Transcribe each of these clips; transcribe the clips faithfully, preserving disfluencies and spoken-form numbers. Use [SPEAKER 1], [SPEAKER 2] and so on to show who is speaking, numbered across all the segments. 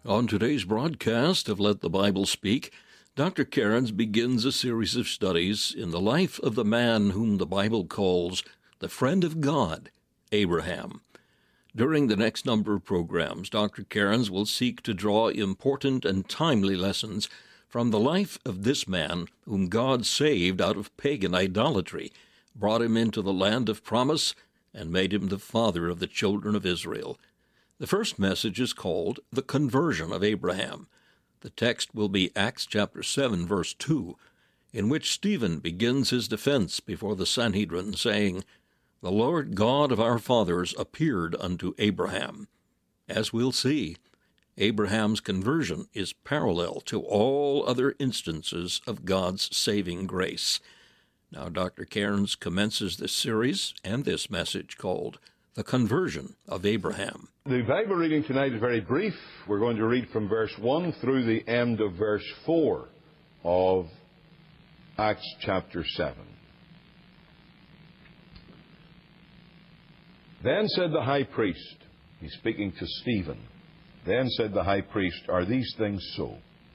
[SPEAKER 1] On today's broadcast of Let the Bible Speak, Doctor Cairns begins a series of studies in the life of the man whom the Bible calls the friend of God, Abraham. During the next number of programs, Doctor Cairns will seek to draw important and timely lessons from the life of this man whom God saved out of pagan idolatry, brought him into the land of promise, and made him the father of the children of Israel. The first message is called The Conversion of Abraham. The text will be Acts chapter seven, verse two, in which Stephen begins his defense before the Sanhedrin, saying, "The Lord God of our fathers appeared unto Abraham." As we'll see, Abraham's conversion is parallel to all other instances of God's saving grace. Now, Doctor Cairns commences this series and this message called The Conversion of Abraham.
[SPEAKER 2] The Bible reading tonight is very brief. We're going to read from verse one through the end of verse four of Acts chapter seven. Then said the high priest, he's speaking to Stephen, then said the high priest, "Are these things so?"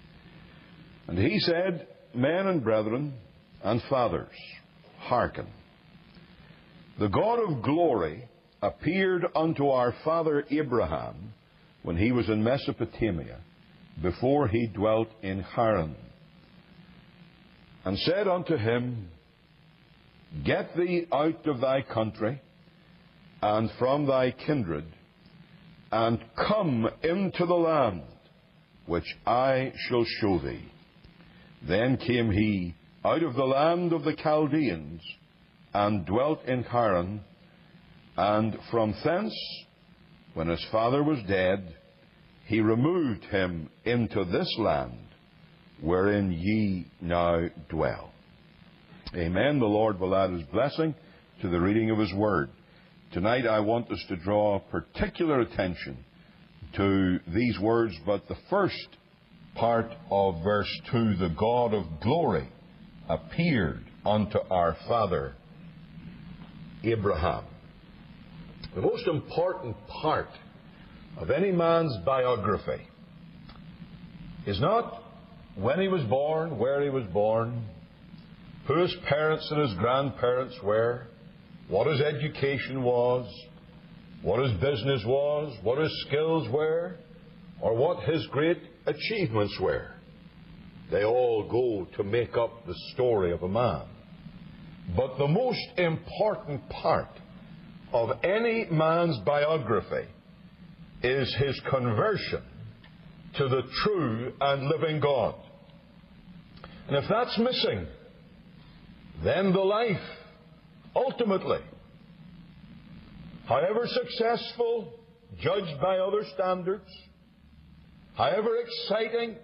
[SPEAKER 2] And he said, "Men and brethren and fathers, hearken. The God of glory appeared unto our father Abraham when he was in Mesopotamia, before he dwelt in Haran, and said unto him, Get thee out of thy country and from thy kindred, and come into the land which I shall show thee. Then came he out of the land of the Chaldeans, and dwelt in Haran, and from thence, when his father was dead, he removed him into this land, wherein ye now dwell." Amen. The Lord will add his blessing to the reading of his word. Tonight I want us to draw particular attention to these words, but the first part of verse two, "The God of glory appeared unto our father Abraham." The most important part of any man's biography is not when he was born, where he was born, who his parents and his grandparents were, what his education was, what his business was, what his skills were, or what his great achievements were. They all go to make up the story of a man. But the most important part of any man's biography is his conversion to the true and living God. And if that's missing, then the life, ultimately, however successful, judged by other standards, however exciting,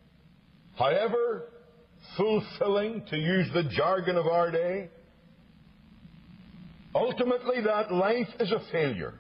[SPEAKER 2] however fulfilling, to use the jargon of our day, ultimately that life is a failure.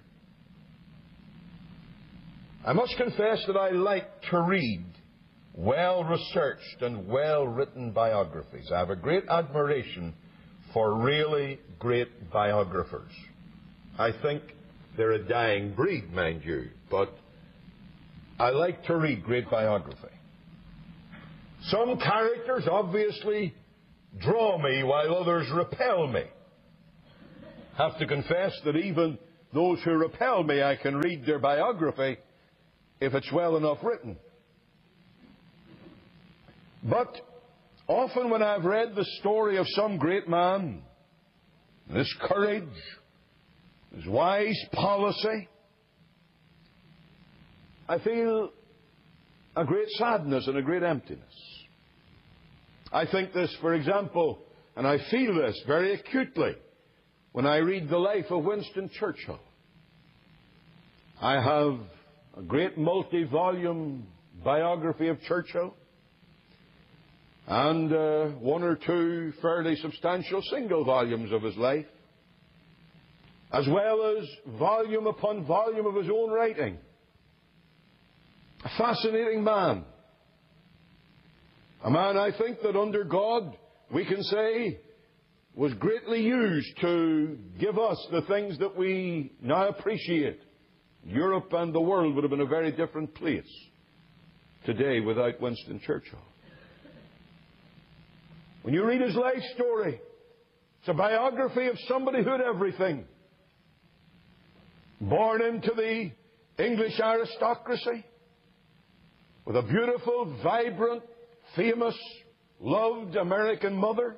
[SPEAKER 2] I must confess that I like to read well-researched and well-written biographies. I have a great admiration for really great biographers. I think they're a dying breed, mind you, but I like to read great biography. Some characters obviously draw me while others repel me. I have to confess that even those who repel me, I can read their biography if it's well enough written. But often when I've read the story of some great man, his courage, his wise policy, I feel a great sadness and a great emptiness. I think this, for example, and I feel this very acutely when I read the life of Winston Churchill. I have a great multi-volume biography of Churchill and uh, one or two fairly substantial single volumes of his life, as well as volume upon volume of his own writing. A fascinating man. A man, I think, that under God, we can say, was greatly used to give us the things that we now appreciate. Europe and the world would have been a very different place today without Winston Churchill. When you read his life story, it's a biography of somebody who had everything. Born into the English aristocracy, with a beautiful, vibrant, famous, loved American mother.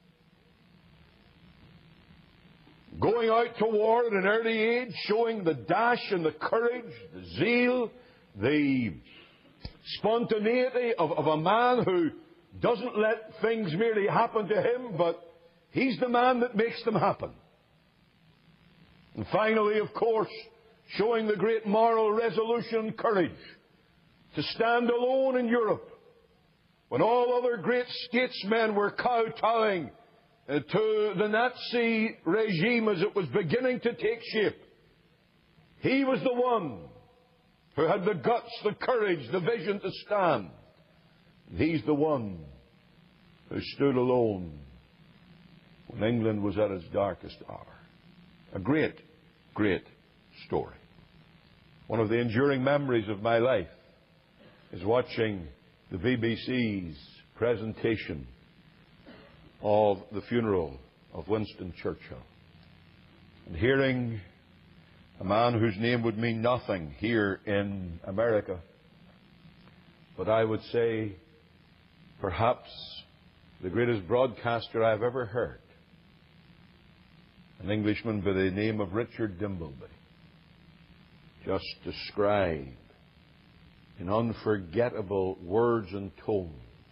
[SPEAKER 2] Going out to war at an early age, showing the dash and the courage, the zeal, the spontaneity of, of a man who doesn't let things merely happen to him, but he's the man that makes them happen. And finally, of course, showing the great moral resolution and courage to stand alone in Europe when all other great statesmen were kowtowing uh, to the Nazi regime as it was beginning to take shape. He was the one who had the guts, the courage, the vision to stand. And he's the one who stood alone when England was at its darkest hour. A great, great story. One of the enduring memories of my life is watching the B B C's presentation of the funeral of Winston Churchill and hearing a man whose name would mean nothing here in America, but I would say perhaps the greatest broadcaster I've ever heard, an Englishman by the name of Richard Dimbleby, just describe in unforgettable words and tones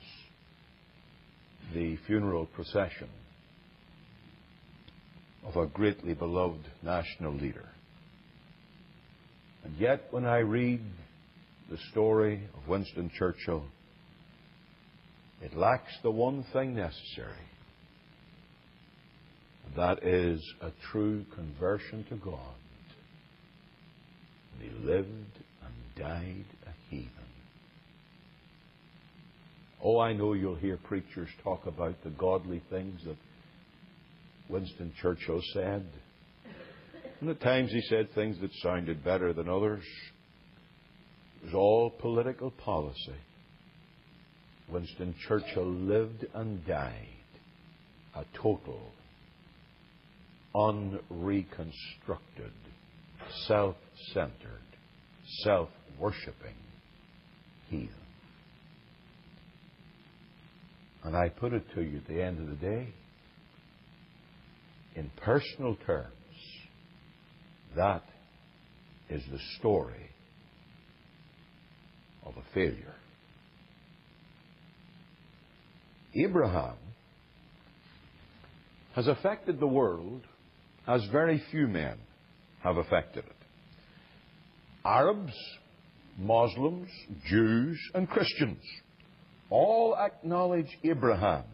[SPEAKER 2] the funeral procession of a greatly beloved national leader. And yet, when I read the story of Winston Churchill, it lacks the one thing necessary, and that is a true conversion to God. And he lived and died a heathen. Oh, I know you'll hear preachers talk about the godly things that Winston Churchill said. And at times he said things that sounded better than others. It was all political policy. Winston Churchill lived and died a total, unreconstructed, self-centered, self-worshipping heathen. And I put it to you at the end of the day, in personal terms, that is the story of a failure. Abraham has affected the world as very few men have affected it. Arabs, Muslims, Jews, and Christians all acknowledge Abraham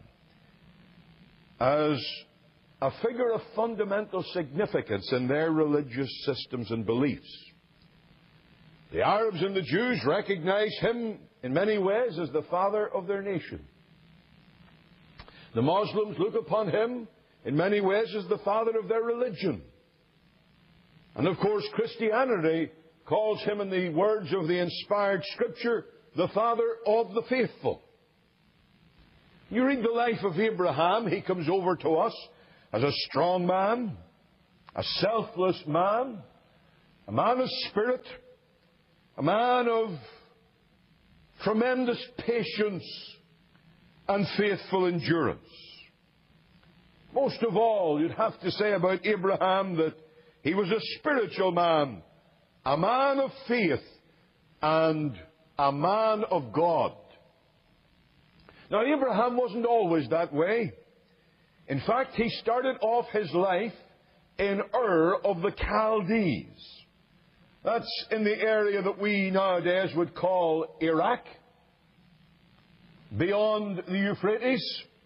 [SPEAKER 2] as a figure of fundamental significance in their religious systems and beliefs. The Arabs and the Jews recognize him in many ways as the father of their nation. The Muslims look upon him in many ways as the father of their religion. And of course, Christianity calls him, in the words of the inspired Scripture, the father of the faithful. You read the life of Abraham, he comes over to us as a strong man, a selfless man, a man of spirit, a man of tremendous patience and faithful endurance. Most of all, you'd have to say about Abraham that he was a spiritual man, a man of faith, and a man of God. Now, Abraham wasn't always that way. In fact, he started off his life in Ur of the Chaldees. That's in the area that we nowadays would call Iraq, beyond the Euphrates.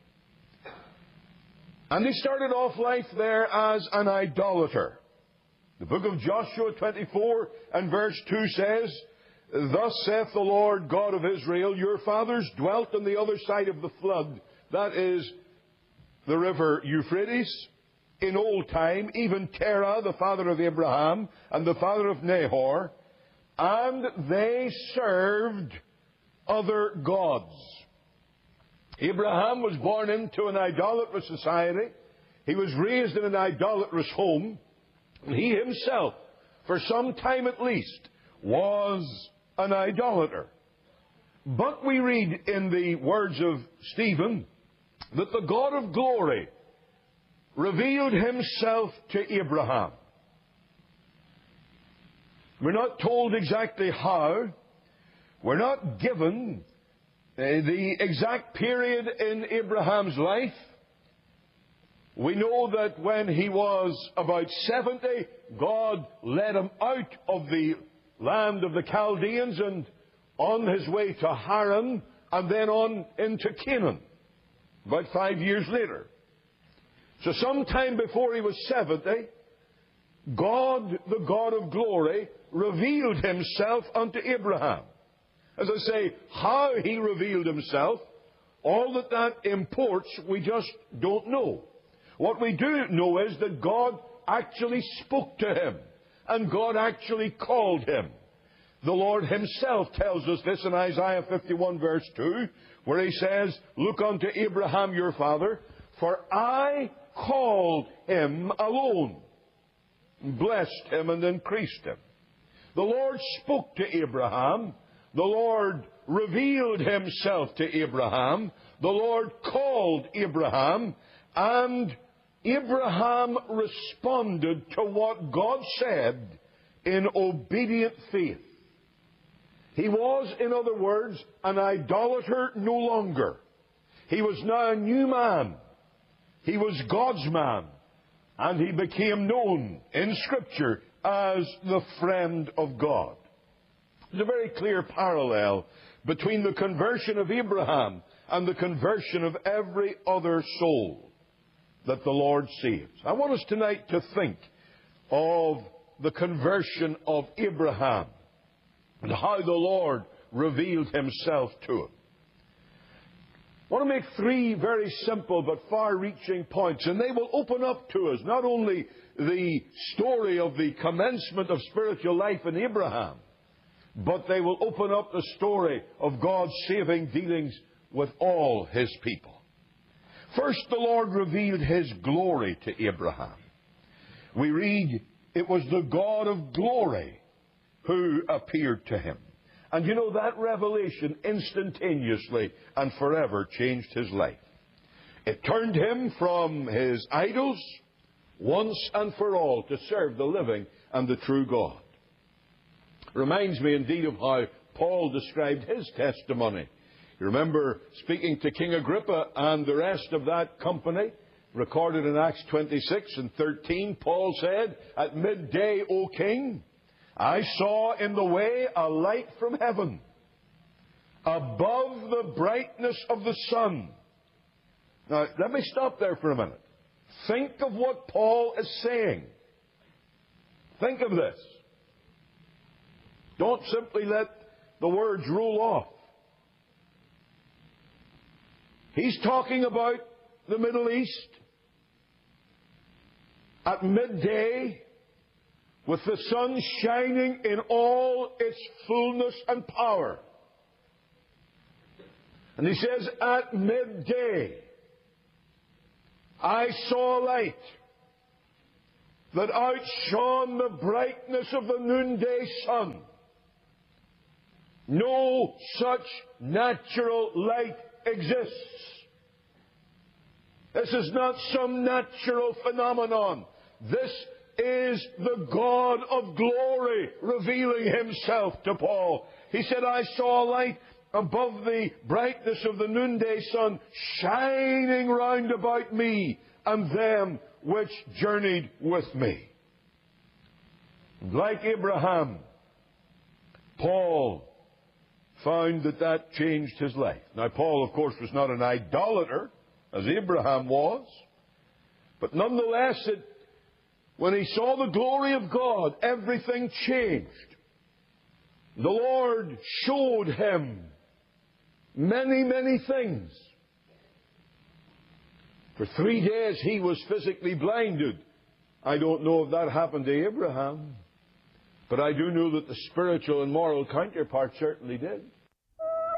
[SPEAKER 2] And he started off life there as an idolater. The book of Joshua twenty-four and verse two says, "Thus saith the Lord God of Israel, your fathers dwelt on the other side of the flood," that is the river Euphrates, "in old time, even Terah, the father of Abraham, and the father of Nahor, and they served other gods. Abraham was born into an idolatrous society. He was raised in an idolatrous home. And he himself, for some time at least, was an idolater. But we read in the words of Stephen that the God of glory revealed himself to Abraham. We're not told exactly how. We're not given uh, the exact period in Abraham's life. We know that when he was about seventy, God led him out of the land of the Chaldeans and on his way to Haran and then on into Canaan, about five years later. So sometime before he was seventy, God, the God of glory, revealed himself unto Abraham. As I say, how he revealed himself, all that that imports, we just don't know. What we do know is that God actually spoke to him, and God actually called him. The Lord himself tells us this in Isaiah fifty-one verse two, where he says, "Look unto Abraham your father, for I called him alone, blessed him and increased him." The Lord spoke to Abraham. The Lord revealed himself to Abraham. The Lord called Abraham. And Abraham responded to what God said in obedient faith. He was, in other words, an idolater no longer. He was now a new man. He was God's man. And he became known in Scripture as the friend of God. There's a very clear parallel between the conversion of Abraham and the conversion of every other soul that the Lord saves. I want us tonight to think of the conversion of Abraham and how the Lord revealed himself to him. I want to make three very simple but far-reaching points, and they will open up to us not only the story of the commencement of spiritual life in Abraham, but they will open up the story of God's saving dealings with all his people. First, the Lord revealed his glory to Abraham. We read, it was the God of glory who appeared to him. And you know, that revelation instantaneously and forever changed his life. It turned him from his idols once and for all to serve the living and the true God. Reminds me indeed of how Paul described his testimony. You remember speaking to King Agrippa and the rest of that company, recorded in Acts twenty-six and thirteen, Paul said, "At midday, O king, I saw in the way a light from heaven, above the brightness of the sun." Now, let me stop there for a minute. Think of what Paul is saying. Think of this. Don't simply let the words roll off. He's talking about the Middle East at midday, with the sun shining in all its fullness and power. And he says, at midday, I saw a light that outshone the brightness of the noonday sun. No such natural light exists. This is not some natural phenomenon. This is the God of glory revealing himself to Paul. He said, I saw a light above the brightness of the noonday sun shining round about me and them which journeyed with me. Like Abraham, Paul found that that changed his life. Now, Paul, of course, was not an idolater, as Abraham was, but nonetheless, it, when he saw the glory of God, everything changed. The Lord showed him many, many things. For three days he was physically blinded. I don't know if that happened to Abraham, but I do know that the spiritual and moral counterpart certainly did.